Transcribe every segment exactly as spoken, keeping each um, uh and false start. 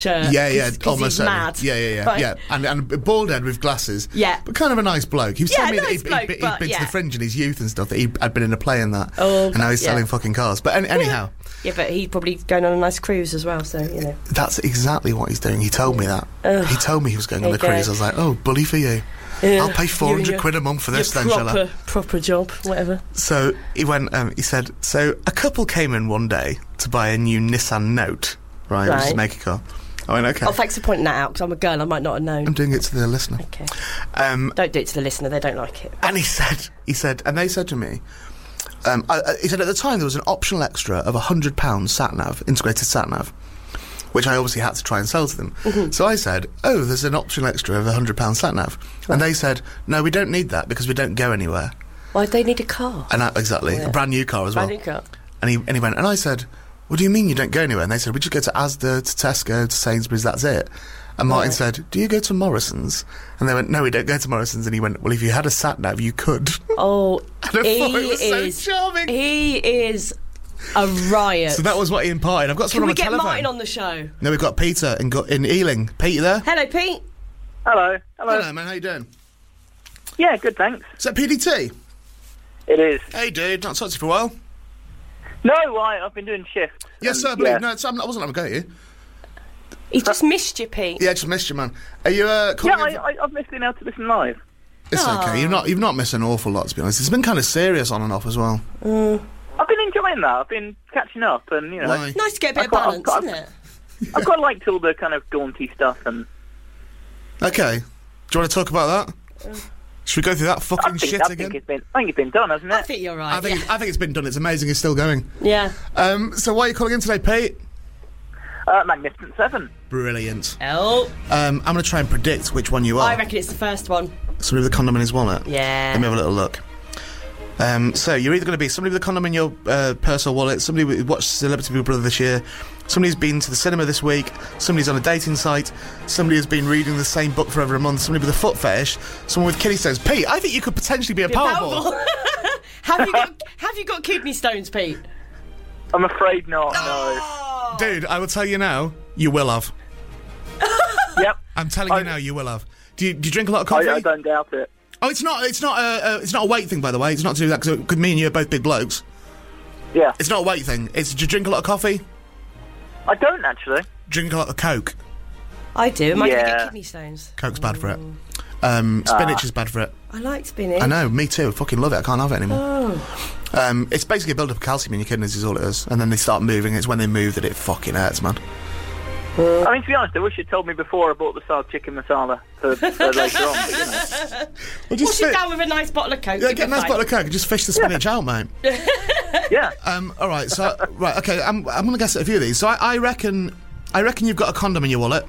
shirt. Yeah, yeah, cause, cause almost he's certainly. mad. Yeah, yeah, yeah, Right. yeah. And and a bald head with glasses. Yeah. But kind of a nice bloke. He was Yeah, telling me nice that he'd, bloke, he'd, he'd but been yeah. to the Fringe in his youth and stuff, that he had been in a play in that. Oh, and now he's yeah. selling fucking cars. But any, anyhow, Yeah, but he's probably going on a nice cruise as well, so, you know. that's exactly what he's doing. He told me that. Ugh. He told me he was going on There a you cruise. go. I was like, oh, bully for you. Yeah, I'll pay four you and hundred your- quid a month for this your then, proper, shall I? proper job, whatever. So he went, um, he said, so a couple came in one day to buy a new Nissan Note, right? Which is a Right. maker car. I went, okay. Oh, thanks for pointing that out, because I'm a girl, I might not have known. I'm doing it to the listener. Okay. Um, Don't do it to the listener, they don't like it. and he said, he said, and they said to me, um, I, I, he said at the time there was an optional extra of one hundred pounds sat-nav, integrated sat-nav, which I obviously had to try and sell to them. Mm-hmm. So I said, oh, there's an optional extra of one hundred pounds sat-nav. And they said, no, we don't need that because we don't go anywhere. Why do they need a car? And I, exactly, Yeah. a brand new car as Brand well. new car. And he, and he went, and I said, what do you mean you don't go anywhere? And they said, we just go to Asda, to Tesco, to Sainsbury's, that's it. And Martin Right. said, do you go to Morrison's? And they went, no, we don't go to Morrison's. And he went, well, if you had a sat-nav, you could. Oh, And I he thought it was so is... charming. He is a riot. So that was what he imparted. I've got Can someone we on the get telephone. Martin on the show? No, we've got Peter in, Go- in Ealing. Pete, you there? Hello, Pete. Hello. Hello. Hello, man. How you doing? Yeah, good, thanks. Is that P D T? It is. Hey, dude. Not talked to you for a while. No, I, I've been doing shifts. Yes, and, sir. I believe. yeah. No, it's, I'm, I wasn't having a go at you. He's just missed you, Pete. Yeah, just missed you, man. Are you uh, calling Yeah, in I, for- I, I've missed being able to listen live. It's okay. You've not, you've not missed an awful lot, to be honest. It's been kind of serious on and off as well. I've been enjoying that. I've been catching up, and you know, Why? Nice to get a bit I of quite- balance, I- isn't it? I quite liked all the kind of daunty stuff, and Okay. Do you want to talk about that? Should we go through that I fucking think, shit I again? think it's been, I think it's been done, hasn't I it? think you're right. I think, yeah. I think it's been done. It's amazing. It's still going. yeah. Um, so why are you calling in today, Pete? Uh, Magnificent Seven. Brilliant. Oh, Um, I'm going to try and predict which one you are. I reckon it's the first one. Somebody with a condom in his wallet? Yeah. Let me have a little look. Um, so you're either going to be somebody with a condom in your uh, purse or wallet, somebody who watched Celebrity Big Brother this year, somebody who's been to the cinema this week, somebody's on a dating site, somebody who's been reading the same book for over a month, somebody with a foot fetish, someone with kidney stones. Pete, I think you could potentially be a Powerball. have you got Have you got kidney stones, Pete? I'm afraid not. No. Dude, I will tell you now, you will have. Yep. I'm telling I- you now, you will have. Do you, do you drink a lot of coffee? I, I don't doubt it. Oh, it's not. It's not a. Uh, it's not a weight thing, by the way. It's not to do that because could mean you're both big blokes. Yeah. It's not a weight thing. It's. Do you drink a lot of coffee? I don't actually. Drink a lot of Coke. I do. Am I going to Yeah. get kidney stones? Coke's bad for it. Um, spinach is bad for it. I like spinach. I know, me too. I fucking love it. I can't have it anymore. Oh. Um, it's basically a build-up of calcium in your kidneys is all it is. And then they start moving. It's when they move that it fucking hurts, man. I mean, to be honest, I wish you'd told me before I bought the Sard chicken masala for, for later on. But, you know. Well, just Wash it fi- down with a nice bottle of Coke. yeah, you'll get a be nice fine. bottle of Coke and just fish the spinach out, mate. Yeah. Um, all right, so right, okay. I'm I'm gonna guess at a few of these. So I, I reckon I reckon you've got a condom in your wallet.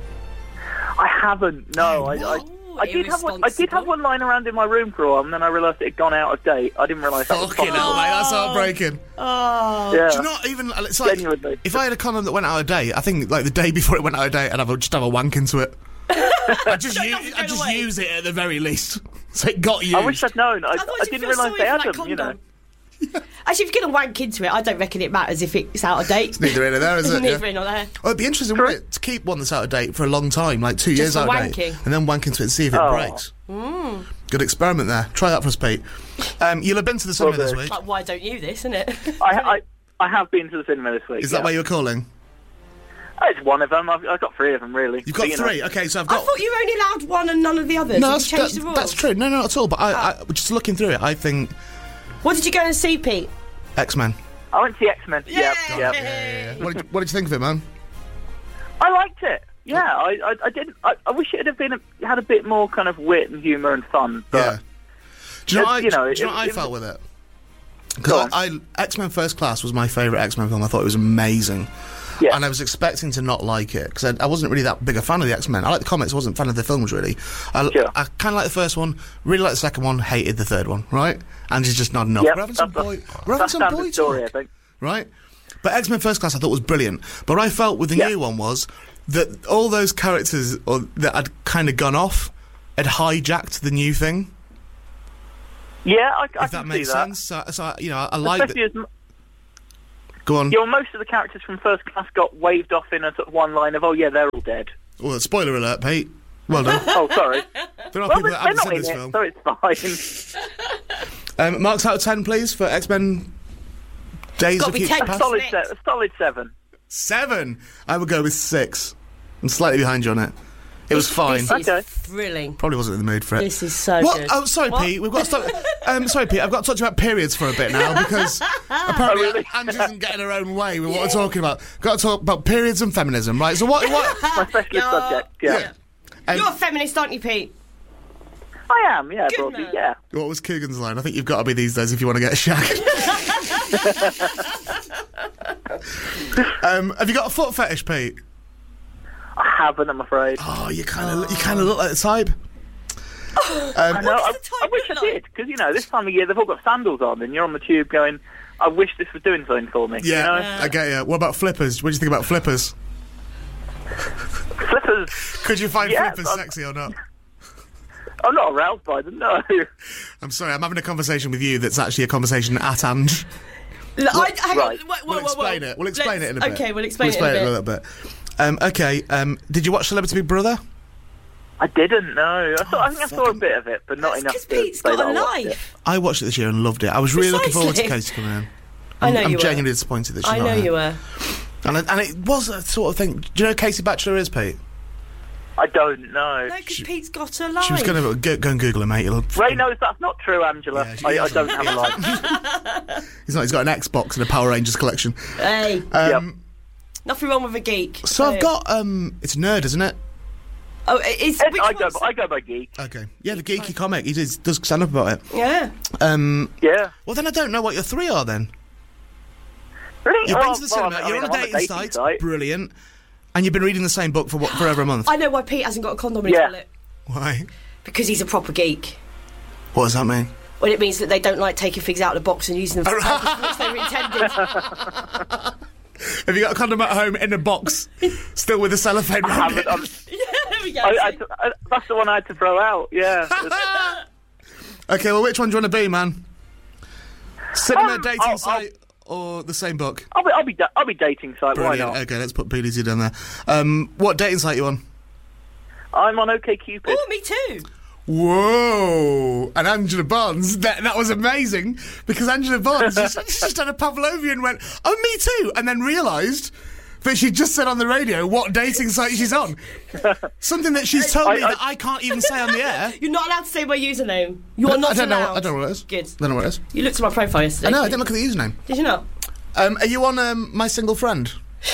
I haven't. No, I, I, Ooh, I did have one. I did irresponsible. have one lying around in my room for a while, and then I realised it had gone out of date. I didn't realise that was Fucking possible. hell, mate. That's heartbreaking. Oh. Yeah. Do you not even? It's like Genuinely. if I had a condom that went out of date, I think like the day before it went out of date, I'd have a, just have a wank into it. I just So it use, doesn't I go just away. use it at the very least. So it got used. I wish I'd known. I, Otherwise I you didn't feel realise sorry they for had that them. You know. condom. Actually, if you're going to wank into it, I don't reckon it matters if it's out of date. Neither here nor there, is it? Neither Yeah. here nor there. Well, it'd be interesting, wouldn't it, to keep one that's out of date for a long time, like two years for out of date, wanking. and then wank into it and see if it Oh. breaks. Good experiment there. Try that for us, Pete. Um, you'll have been to the cinema Will this do. week. Like, why don't you this, isn't it? I, I, I have been to the cinema this week. Is that yeah. why you were calling? Oh, it's one of them. I've, I've got three of them, really. You've got But, you know. three. Okay, so I've I got. thought you were only allowed one and none of the others. no, Have that's, you changed that- the rules? that's true. No, no, not at all. But I, I, just looking through it, I think What did you go and see, Pete? X-Men. I went to see X-Men. Yep, Yay! yep. What did, what did you think of it, man? I liked it. Yeah, I, I, I didn't. I, I wish it had been a, had a bit more kind of wit and humour and fun. But Yeah. Do you know, It's, what I, you know, do you know it- what I it- felt with it? Go Because on. I, I X-Men First Class was my favourite X-Men film. I thought it was amazing. Yeah. And I was expecting to not like it because I, I wasn't really that big a fan of the X-Men. I like the comics, I wasn't a fan of the films really. I, Sure. I kind of like the first one, really liked the second one, hated the third one, right? And it's just not enough. Yep, we're having some that's- boy, we're having that's some standard boy story, talk, I think. right? But X-Men First Class I thought was brilliant. But what I felt with the Yeah. new one was that all those characters or, that had kind of gone off had hijacked the new thing. Yeah, I, I If that can makes see that. sense. So, so you know, I, I like. Especially as, m- Go on. Yeah, well, most of the characters from First Class got waved off in a sort of one line of, oh yeah, they're all dead. Well, spoiler alert, Pete. Well done. Oh, sorry. There are Well, people they're, that they're haven't not seen in this it, film. so it's fine. Um, marks out of ten, please, for X-Men Days Gotta of be Future ten. a Past. solid, Next. se- a solid seven. Seven. I would go with six. I'm slightly behind you on it. It was fine. This is Okay. thrilling. Probably wasn't in the mood for it. This is so What? good. Oh, sorry, What? Pete. We've got to stop. um, sorry, Pete. I've got to talk to you about periods for a bit now because apparently Oh, really? Angie's isn't getting her own way with what we're talking about. Got to talk about periods and feminism, right? So what? What? My specialist Yeah. subject, yeah. um, You're a feminist, aren't you, Pete? I am, yeah, Good broadly, man. yeah. what was Coogan's line? I think you've got to be these days if you want to get a shag. um, have you got a foot fetish, Pete? I haven't, I'm afraid. Oh, you kind of you kind of look like the type. Um, I know, I, does the type I wish look I like? did, because, you know, this time of year they've all got sandals on, and you're on the tube going, I wish this was doing something for me. yeah, You know? I get you. What about flippers? What do you think about flippers? Flippers, Could you find Yeah, flippers I'm- sexy or not? I'm not aroused by them, no. I'm sorry, I'm having a conversation with you that's actually a conversation at Ange. Look, I, hang right. on. Whoa, whoa, We'll whoa, explain whoa. it. We'll explain Let's- it in a bit. Okay, we'll explain, we'll explain it it in in a a bit. little bit. Um, okay, um, did you watch Celebrity Big Brother? I didn't know. I, thought, I think I saw a fucking- bit of it, but not That's enough because to Pete's say got that a I watched it. life. I watched it this year and loved it. I was really looking forward to Precisely. Katie coming in. I know I'm, I'm you were. genuinely disappointed that she's I not know here. you were. And, it- and it was a sort of thing. Do you know who Casey Batchelor is, Pete? I don't know. No, because Pete's got a life. She was going to go, go and Google her, mate. You'll Ray knows that's not true, Angela. Yeah, she I, I is. don't have a life. He's not. He's got an Xbox and a Power Rangers collection. Hey, Um, nothing wrong with a geek. So I've got um, it's Nerd, isn't it? Oh, it's Ed, which I, go, one's- I go by geek. Okay. Yeah, the geeky comic. He does, does stand up about it. Yeah. Um, Yeah. well, then I don't know what your three are. Then Really? you've Well, been to the well, cinema. I mean, You're on I'm a dating, dating site. Brilliant. And you've been reading the same book for what, for over a month. I know why Pete hasn't got a condom in his Yeah. wallet. Why? Because he's a proper geek. What does that mean? Well, it means that they don't like taking things out of the box and using them for the purpose for which they were intended. Have you got a condom at home in a box, still with a cellophane I around haven't, it? I'm, Yeah, there we go. I, I, I, that's the one I had to throw out, yeah. Okay, well, which one do you want to be, man? Cinema, Um, dating I'll- I'll- site, or the same book? I'll be, I'll be, da- I'll be dating site, why Brilliant. not? Okay, let's put P D Z down there. Um, what dating site you on? I'm on OkCupid. Oh, me too. Whoa! And Angela Barnes, that, that was amazing, because Angela Barnes just, just had a Pavlovian and went, oh, me too, and then realised that she just said on the radio what dating site she's on. Something that she's told I- me I- that I can't even say on the air. You're not allowed to say my username. You're not I don't know. allowed. What, I don't know what it is. Good. I don't know what it is. You looked at my profile yesterday. I know. I didn't look at the username. Did you not? Um, are you on um, My Single Friend?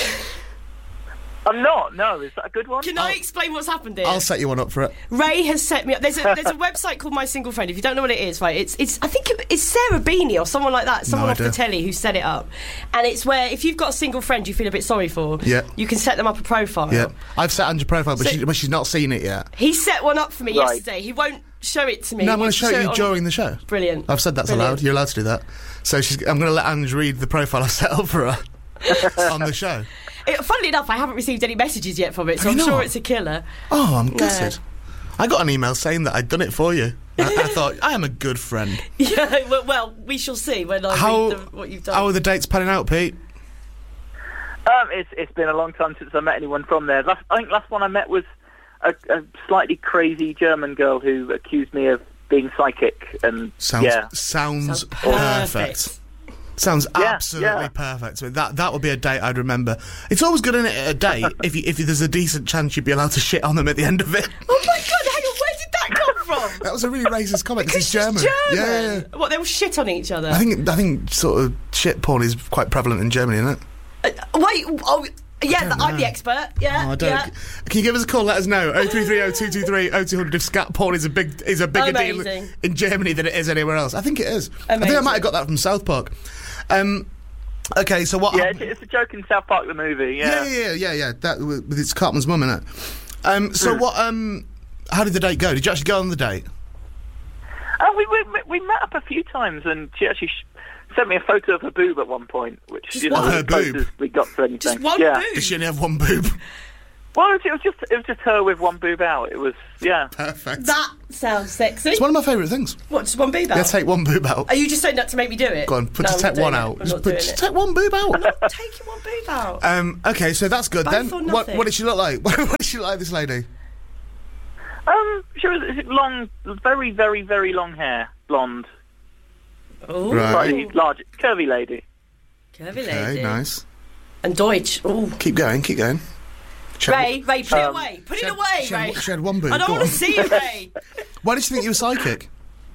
I'm not, no. Is that a good one? Can I explain what's happened here? I'll set you one up for it. Ray has set me up. There's a there's a website called My Single Friend. If you don't know what it is, right? It's it's I think it- it's Sarah Beanie or someone like that, someone No off the idea. telly who set it up. And it's where if you've got a single friend you feel a bit sorry for, Yeah. you can set them up a profile. Yeah, I've set Angela's profile, but, So- she, but she's not seen it yet. He set one up for me Right. yesterday. He won't show it to me. No, He I'm going to wants show it you on- during the show. Brilliant. I've said that's Brilliant. allowed. You're allowed to do that. So she's, I'm going to let Ange read the profile I've set up for her on the show. It, funnily enough, I haven't received any messages yet from it, so Have I'm you sure not? it's a killer. Oh, I'm gutted. I got an email saying that I'd done it for you. I, I thought, I am a good friend. Yeah, well, well, we shall see when I How, read the, what you've done. how are the dates panning out, Pete? Um, it's it's been a long time since I met anyone from there. Last, I think last one I met was a, a slightly crazy German girl who accused me of being psychic, and Sounds yeah, sounds, Sounds perfect. perfect. Sounds Yeah, absolutely yeah. perfect. So that that would be a date I'd remember. It's always good in it at a date if you, if there's a decent chance you'd be allowed to shit on them at the end of it. Oh my god, hang on, where did that come from? That was a really racist comment. This is She's German. German. Yeah, yeah, yeah. What, they all shit on each other? I think I think sort of shit porn is quite prevalent in Germany, isn't it? Uh, wait, oh, yeah, don't I'm know. the expert. Yeah, Oh, I don't. yeah. Can you give us a call? Let us know. Oh three three oh two two three oh two hundred if scat porn is a big is a bigger deal Amazing. in Germany than it is anywhere else. I think it is. I think I Amazing. might have got that from South Park. Um, okay, so what? yeah, hap- it's, it's a joke in South Park the movie. yeah, Yeah, yeah, yeah, yeah, yeah. That with with its Cartman's mum in it. Um, so Hmm. what? Um, how did the date go? Did you actually go on the date? oh, we, we we met up a few times, and she actually sh- sent me a photo of her boob at one point, which Just you know one? was Her as close boob? as we got to anything. Just one yeah. boob? Did she only have one boob? Well, it was, it was just it was just her with one boob out. It was yeah. Perfect. That sounds sexy. It's one of my favourite things. What, just one boob out? Yeah, take one boob out. Are you just saying that to make me do it? Go on, put no, just I'm take not one doing out. it. I'm Just, not put, doing just it. take one boob out. I'm not taking one boob out. Um, okay, so that's good Both then. or What, nothing. what did she look like? What did she look like, this lady? Um, she was long, very, very, very long hair, blonde, Oh, Right. slightly large, curvy lady. curvy Okay, lady. nice. And Deutsch. Oh, Keep going, keep going. She had- Ray, Ray, put it Um, away. Put she it had- away, she Ray. had, she had one boob. I don't Go want to on. see it, Ray. Why did she think you were psychic?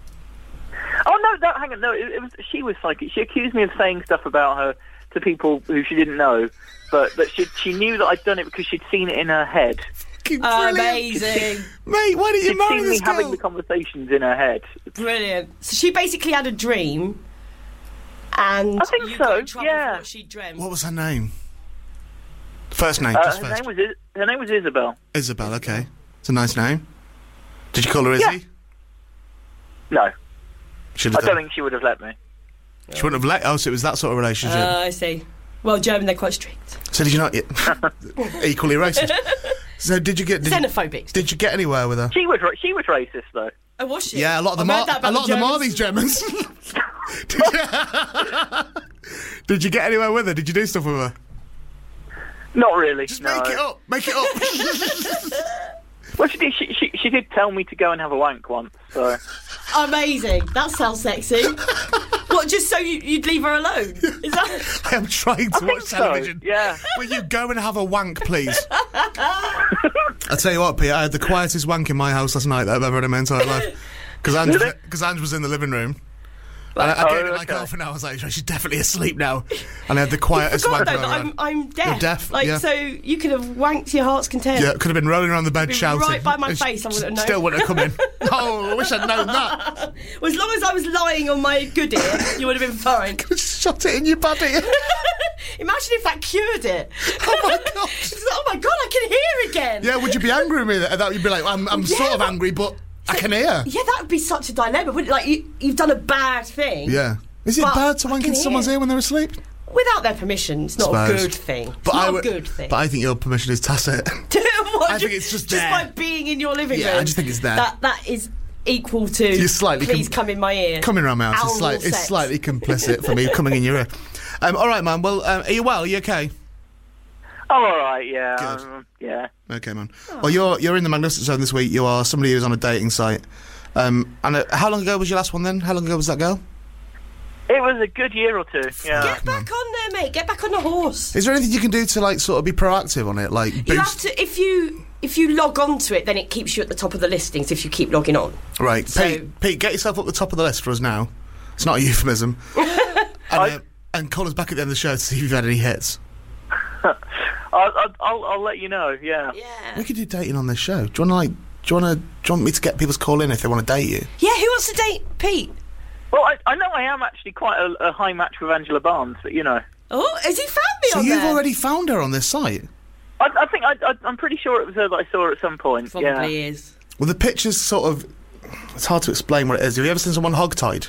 Oh no, no, hang on, no, it, it was she was psychic. She accused me of saying stuff about her to people who she didn't know, but that she she knew that I'd done it because she'd seen it in her head. Fucking brilliant. Amazing. Mate, why didn't you She'd marry seen me this having girl? the conversations in her head. Brilliant. So she basically had a dream, and I think you so, got in trouble yeah. for what she dreamt. What was her name? First name, Uh, just her first. name was Is- her name was Isabel. Isabel, okay. It's a nice name. Did you call her Izzy? Yeah. No, Should I have don't done. think she would have let me. She wouldn't have let. Oh, so it was that sort of relationship. Uh, I see. Well, German, they're quite strict. so did you not? Equally racist. So did you get? Did you, Xenophobic. did you get anywhere with her? She was ra- she was racist though. Oh, was she? Yeah, a lot of them I've are. heard that A about lot of the them are Germans. these Germans. did, you, did you get anywhere with her? Did you do stuff with her? Not really. Just no. make it up. Make it up. Well, she did. She, she she did tell me to go and have a wank once. So Amazing. That sounds sexy. What, just so you, you'd leave her alone? Is that... I am trying to I think watch so. television. Yeah. Will you go and have a wank, please? I tell you what, Pete, I had the quietest wank in my house last night that I've ever had in my entire life. Because Ange, Really? because Ange was in the living room. And I, I Oh, gave it like okay. half an hour. I was like, she's definitely asleep now. And I had the quietest Forgot wank though I've that ever I'm, had. I'm deaf. You're deaf, Like, yeah. so you could have wanked to your heart's content. Yeah, could have been rolling around the bed Been shouting. right by my And face, I wouldn't have known. Still wouldn't have come in. Oh, I wish I'd known that. Well, as long as I was lying on my good ear, you would have been fine. Shot it in your body. Imagine if that cured it. Oh my god. It's like, oh my god, I can hear again. Yeah, would you be angry with me? That that you'd be like, I'm, I'm Yeah, sort of but- angry, but I can hear. Yeah, that would be such a dilemma, wouldn't it? Like, you, you've done a bad thing. Yeah. Is it But bad to I wank can into someone's hear. ear when they're asleep? Without their permission, it's not a Suppose. good thing. It's But not I a would- good thing. But I think your permission is tacit. What, I think ju- it's just just there. by being in your living Yeah, room. I just think it's there. That that is equal to. You're slightly Please com- come in my ear. Coming around my house, it's, Oral slight, it's sex. slightly complicit for me coming in your ear. Um, all right, man. Well, um, are you well? Are you okay? Oh, all right. Yeah. Good. Um, yeah. Okay, man. Well, you're you're in the Magnificent Zone this week. You are somebody who's on a dating site. Um, and uh, how long ago was your last one then? How long ago was that girl? It was a good year or two. Yeah. Get back on there, mate. Get back on the horse. Is there anything you can do to like sort of be proactive on it, like boost? You have to if you if you log on to it, then it keeps you at the top of the listings. If you keep logging on. Right, So- Pete. Pete, get yourself up the top of the list for us now. It's not a euphemism. and, uh, and call us back at the end of the show to see if you've had any hits. I'll, I'll, I'll, I'll let you know. Yeah. Yeah. We could do dating on this show. Do you want to like? Do you want to? Do you want me to get people to call in if they want to date you? Yeah. Who wants to date Pete? Well, I, I know I am actually quite a, a high match with Angela Barnes, but you know, Oh, has he found me So on you've there? already found her on this site. I, I think I, I, I'm pretty sure it was her that I saw at some point. Probably yeah. is. Well, the picture's sort of. It's hard to explain what it is. Have you ever seen someone hogtied?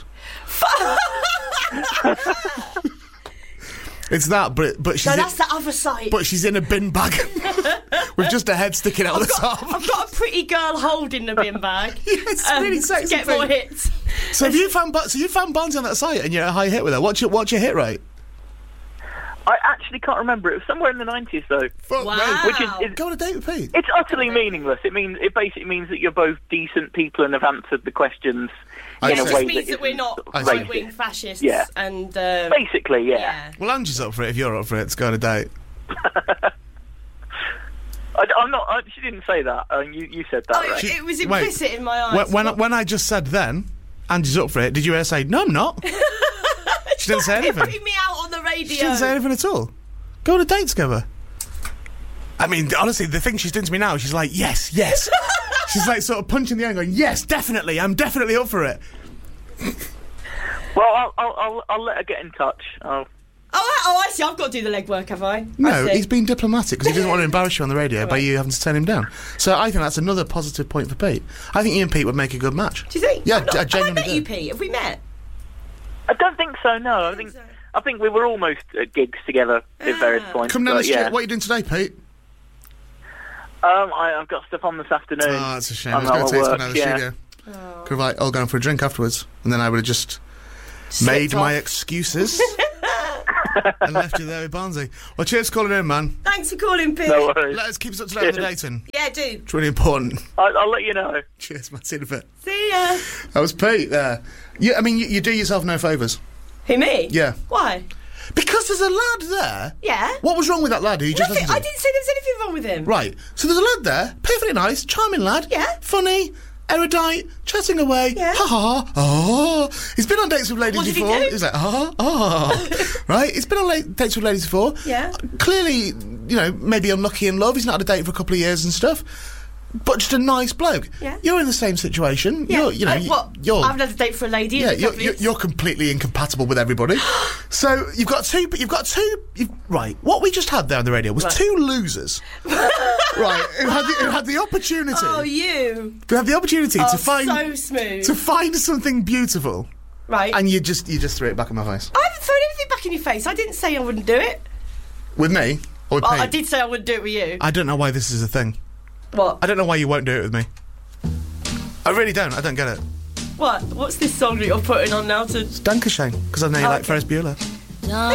It's that, but but she's No, in, that's the other side. but she's in a bin bag with just a head sticking out the top. I've got a pretty girl holding the bin bag. Um, Yeah, it's really sexy to get thing. more hits. So have you found Bar- so you found Barnes on that site and you're at a high hit with her? What's your what's your hit rate? I actually can't remember. It was somewhere in the nineties, though. Fuck Wow. me. Which is, is Go on a date with Pete. it's utterly meaningless. It means it basically means that you're both decent people and have answered the questions I in Yeah, a it way just means that isn't we're not sort of I see. right-wing racist. fascists. Yeah. And um, Basically, yeah. yeah. Well, Angie's up for it if you're up for it. Let's go on a date. I, I'm not. I, she didn't say that. Uh, you you said that, Oh, right? it was Wait. implicit in my eyes. When when, I, when I just said then, Angie's up for it. Did you ever say no? I'm not. She didn't say It anything. put me out on the radio. She didn't say anything at all. Go on a date together. I mean, honestly, the thing she's doing to me now, she's like, yes, yes. She's like sort of punching the air, going, yes, definitely, I'm definitely up for it. Well, I'll, I'll I'll I'll let her get in touch. I'll, Oh, oh, I see. I've got to do the legwork, have I? I No, see. he's being diplomatic because he doesn't want to embarrass you on the radio by you having to turn him down. So I think that's another positive point for Pete. I think you and Pete would make a good match. Do you think? Yeah, I'm not, I have I genuinely met do. you, Pete? Have we met? I don't think so. No, I think so. I think we were almost at gigs together at various Ah. points. Come down the but street. yeah. What are you doing today, Pete? Um, I, I've got stuff on this afternoon. Oh, that's a shame. I'm I was going to not take at someone out of work, the yeah. studio. Oh. Could have like all gone for a drink afterwards, and then I would have just Slipped made off. my excuses and left you there with Barnsley. Well, cheers for calling in, man. Thanks for calling, Pete. No worries. Let us keep us up to date on the dating. Yeah, do. It's really important. I'll, I'll let you know. Cheers, man. See you in a bit. See ya. That was Pete there. Yeah, I mean, you, you do yourself no favours. Who, me? Yeah. Why? Because there's a lad there. Yeah. What was wrong with that lad who you just Nothing. listened to? I didn't say there was anything wrong with him. Right. So there's a lad there, perfectly nice, charming lad. Yeah. Funny, erudite, chatting away. Yeah. Ha ha ha. Oh. He's been on dates with ladies What did he before. do? He's like, ha ha ha. Right? He's been on la- dates with ladies before. Yeah. Clearly, you know, maybe unlucky in love. He's not had a date for a couple of years and stuff. But just a nice bloke. Yeah. You're in the same situation. Yeah. You're, you know, Uh, what? you're. I haven't had a date for a lady. Yeah, in a you're, couple of you're, years. you're completely incompatible with everybody. So you've got two. You've got two. You've, right. What we just had there on the radio was Right. two losers. Right. Who had, the, who had the opportunity. Oh, you. Who had the opportunity Oh, to find so smooth. to find something beautiful, Right. and you just you just threw it back in my face. I haven't thrown anything back in your face. I didn't say I wouldn't do it. With me or with Well, Pete? I did say I wouldn't do it with you. I don't know why this is a thing. What? I don't know why you won't do it with me. I really don't. I don't get it. What? What's this song that you're putting on now to... Dankeschön, because I know you Oh, like okay. Ferris Bueller.